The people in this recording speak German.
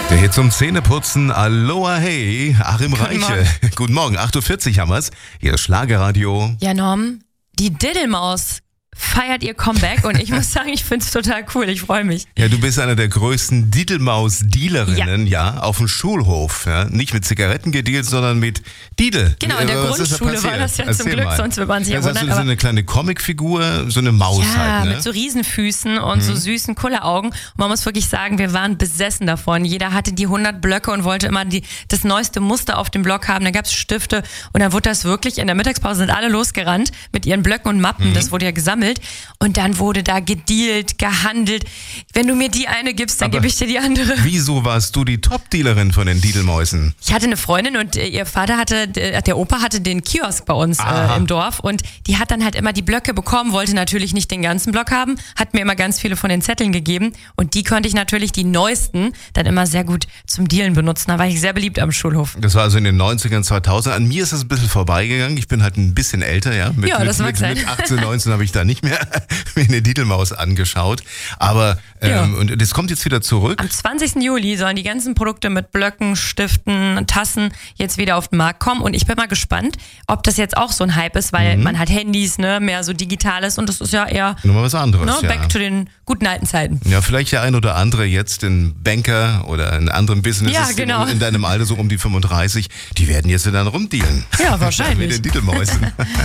Der Hit zum Zähneputzen. Aloha, hey, Achim Reiche. Morgen. Guten Morgen, 8.40 Uhr haben wir's. Hier ist Schlagerradio. Ja, Norm, die Diddelmaus feiert ihr Comeback und ich muss sagen, ich finde es total cool. Ich freue mich. Ja, du bist einer der größten Didelmaus-Dealerinnen, ja, auf dem Schulhof. Ja. Nicht mit Zigaretten gedealt, sondern mit Didel. Genau, in der Was ist da Grundschule war passiert? das ja zum Erzähl Glück, mal. sonst würde man sich ja Also hast wundern. du so eine kleine Comicfigur, so eine Maus Ja, halt, ne? mit so Riesenfüßen und so süßen Kulleraugen. Und man muss wirklich sagen, wir waren besessen davon. Jeder hatte die 100 Blöcke und wollte immer das neueste Muster auf dem Block haben. Dann gab es Stifte und dann wurde das wirklich, in der Mittagspause sind alle losgerannt mit ihren Blöcken und Mappen. Das wurde ja gesammelt. Und dann wurde da gedealt, gehandelt. Wenn du mir die eine gibst, dann Aber gebe ich dir die andere. Wieso warst du die Top-Dealerin von den Didelmäusen? Ich hatte eine Freundin und ihr Vater der Opa hatte den Kiosk bei uns im Dorf und die hat dann halt immer die Blöcke bekommen, wollte natürlich nicht den ganzen Block haben, hat mir immer ganz viele von den Zetteln gegeben und die konnte ich natürlich, die neuesten, dann immer sehr gut zum Dealen benutzen. Da war ich sehr beliebt am Schulhof. Das war also in den 90ern, 2000. An mir ist das ein bisschen vorbeigegangen. Ich bin halt ein bisschen älter, ja. Das mag sein. Mit 18, 19 habe ich da nicht mehr mir eine Didelmaus angeschaut. Aber, und das kommt jetzt wieder zurück. Am 20. Juli sollen die ganzen Produkte mit Blöcken, Stiften, Tassen jetzt wieder auf den Markt kommen und ich bin mal gespannt, ob das jetzt auch so ein Hype ist, weil man hat Handys, ne, mehr so Digitales und das ist ja eher Nur mal was anderes, ja. back to den guten alten Zeiten. Ja, vielleicht der ein oder andere jetzt in Banker oder in anderen Businesses Ja, genau. in deinem Alter so um die 35, die werden jetzt dann rumdealen. Ja, wahrscheinlich. Mit den Didelmäusen.